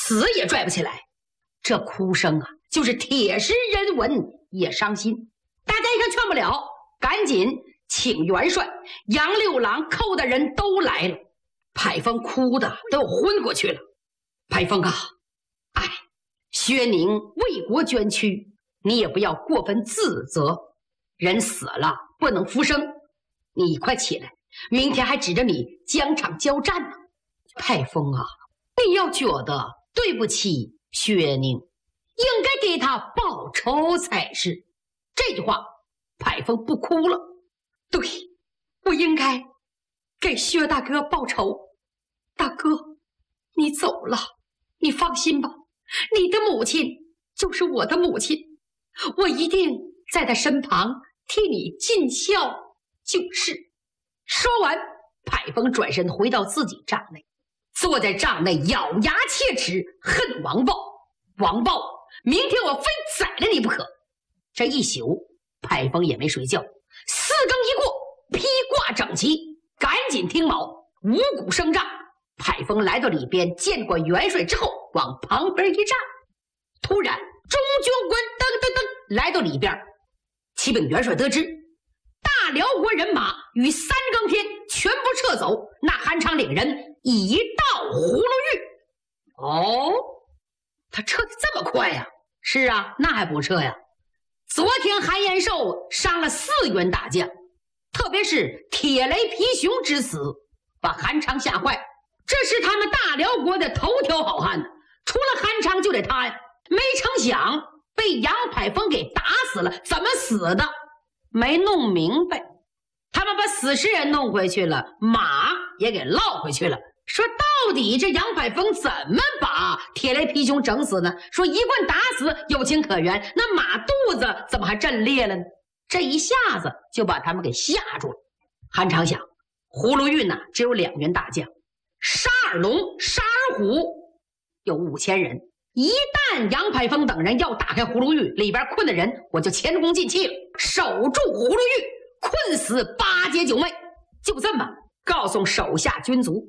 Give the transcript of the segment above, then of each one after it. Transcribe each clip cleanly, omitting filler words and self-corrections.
死也拽不起来。这哭声啊，就是铁石人闻也伤心。大家一看劝不了，赶紧请元帅、杨六郎、寇大人都来了。派风哭的都昏过去了。派风啊，哎，薛宁为国捐躯，你也不要过分自责。人死了不能复生，你快起来，明天还指着你疆场交战呢。派风啊，你要觉得对不起薛宁，应该给他报仇才是。这句话派风不哭了。对，我应该给薛大哥报仇。大哥，你走了，你放心吧，你的母亲就是我的母亲，我一定在他身旁替你尽孝救世。说完，派风转身回到自己帐内，坐在帐内咬牙切齿，恨王豹。王豹，明天我非宰了你不可。这一宿，派风也没睡觉。4更一过，披挂整齐，赶紧听卯，五谷升帐。派风来到里边，见过元帅之后，往旁边一站。突然，中军官噔噔噔来到里边。启禀元帅得知，大辽国人马于3更天全部撤走，那韩昌领人已到葫芦峪。哦，他撤得这么快呀？是啊，那还不撤呀？昨天韩延寿伤了4员大将，特别是铁雷皮熊之死，把韩昌吓坏。这是他们大辽国的头条好汉，除了韩昌就得他呀。没成想被杨派风给打死了，怎么死的没弄明白。他们把死尸人弄回去了，马也给捞回去了。说到底这杨派风怎么把铁雷皮熊整死呢？说一棍打死有情可原，那马肚子怎么还震裂了呢？这一下子就把他们给吓住了。韩昌想，葫芦峪呢只有2员大将，沙尔龙、沙尔虎有5000人。一旦杨派风等人要打开葫芦峪，里边困的人我就前功尽弃了，守住葫芦峪，困死8姐9妹。就这么告诉手下军卒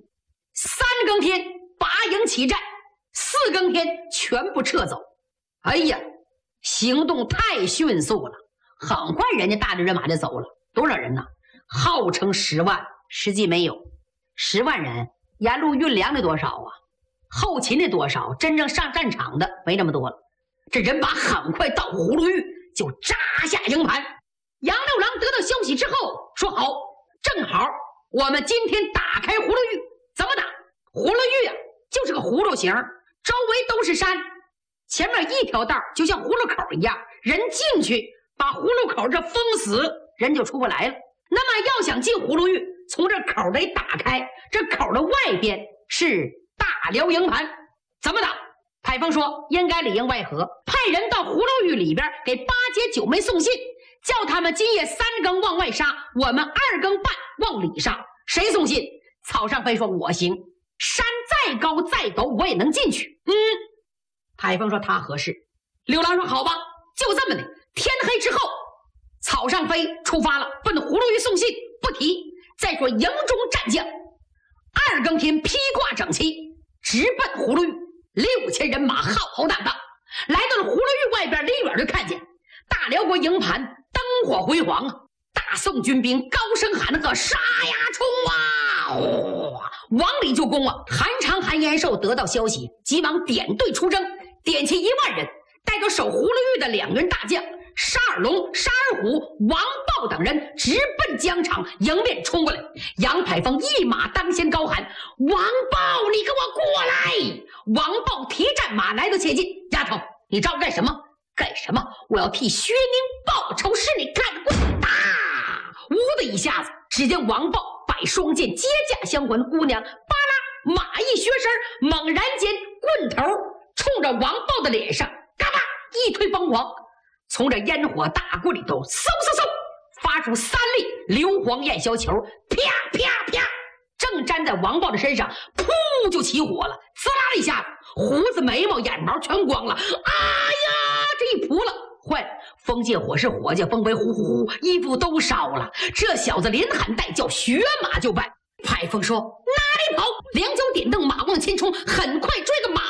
，3更天拔营起战，4更天全部撤走。哎呀，行动太迅速了，很快人家大队人马就走了。多少人呢？号称10万，实际没有。10万人，沿路运粮的多少啊？后勤的多少？真正上战场的没那么多了。这人马很快到葫芦峪就扎下营盘。杨六郎得到消息之后说好，正好我们今天打开葫芦峪。怎么打？葫芦峪啊，就是个葫芦形，周围都是山，前面一条道就像葫芦口一样，人进去把葫芦口这封死，人就出不来了。那么要想进葫芦峪，从这口得打开，这口的外边是大辽营盘。怎么打？派风说应该里应外合，派人到葫芦峪里边给8姐9妹送信，叫他们今夜3更往外杀，我们2更半往里杀。谁送信？草上飞说我行，山再高再陡我也能进去。派风说他合适。六郎说好吧，就这么的。天黑之后，草上飞出发了，奔葫芦峪送信不提。再说营中战将2更天披挂整齐，直奔葫芦峪，6000人马浩浩荡荡来到了葫芦峪外边，离远就看见大辽国营盘灯火辉煌啊！大宋军兵高声喊喝：“杀呀，冲啊！”往里就攻啊！韩昌、韩延寿得到消息，急忙点队出征，点起1万人，带着守葫芦峪的2员大将沙尔龙、沙尔虎、王豹等人直奔疆场，迎面冲过来。杨派风一马当先高喊：“王豹，你给我过来！”王豹提战马来到切近，丫头，你找我干什么？干什么？我要替薛宁报仇，是你看着滚！打！呜的一下子，只见王豹摆双剑接驾相还，姑娘巴拉马一削身，猛然间棍头冲着王豹的脸上嘎巴一推崩簧，从这烟火大锅里头嗖嗖嗖发出3粒硫磺焰硝球，啪啪啪，正粘在王豹的身上，噗就起火了，滋啦的一下子，胡子眉毛眼毛全光了。哎呀，这一扑了，坏了！风借火势，火借风为，呼呼呼，衣服都烧了。这小子连喊带叫，血马就败。派风说哪里跑？2脚点蹬，马往前冲，很快追个马